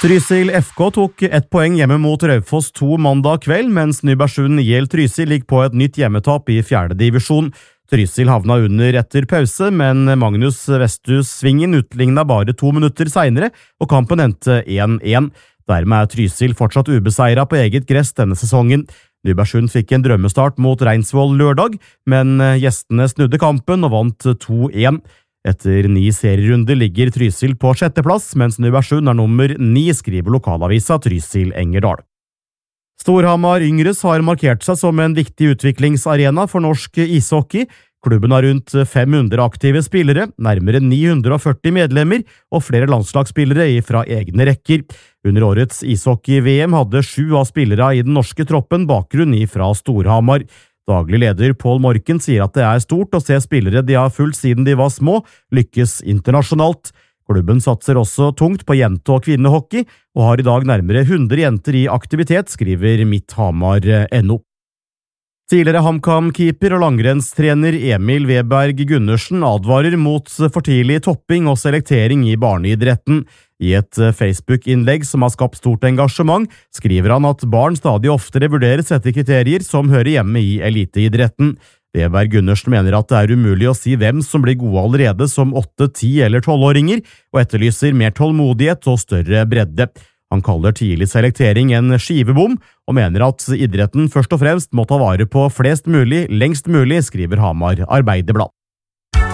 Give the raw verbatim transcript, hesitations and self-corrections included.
Trysil F K tok ett poeng hjemme mot Raufoss to mandag kveld, mens Nybergsund I L Trysil ligger på et nytt hjemmetap I fjerde divisjon. Trysil havna under etter pause, men Magnus Vesthus Svingen utlignet bare to minutter senere, og kampen endte én én. Dermed er Trysil fortsatt ubeseiret på eget gress denne sesongen. Nybergsund fikk en drømmestart mot Reinsvoll lørdag, men gjestene snudde kampen og vant to én. Etter ni serierunder ligger Trysil på sjetteplass, mens Nybergsund er nummer ni, skriver lokalavisa Trysil Engerdal. Storhamar Yngres har markert seg som en viktig utviklingsarena for norsk ishockey. Klubben har rundt fem hundre aktive spillere, nærmere ni hundre og førti medlemmer og flere landslagsspillere fra egne rekker. Under årets ishockey-V M hadde sju av spillere I den norske troppen bakgrunn fra Storhamar. Daglig leder Paul Morken sier at det er stort å se spillere de har fulgt siden de var små, lykkes internasjonalt. Klubben satser også tungt på jente- og kvinnehockey, og har I dag nærmere hundre jenter I aktivitet, skriver Mitthamar punktum no. Tidligere HamKam-keeper og langrennstrener Emil Weberg Gundersen advarer mot for tidlig topping og selektering I barneidretten. I et Facebook-innlegg som har skapt stort engasjement, skriver han at barn stadig oftere vurderes etter kriterier som hører hjemme I eliteidretten. Weberg Gundersen mener at det er umulig å si hvem som blir gode allerede som åtte, ti eller tolvåringer, og etterlyser mer tålmodighet og større bredde. Han kaller tidlig selektering en skivebom, og mener at idretten først og fremst må ta vare på flest mulig, lengst mulig, skriver Hamar Arbeiderblad.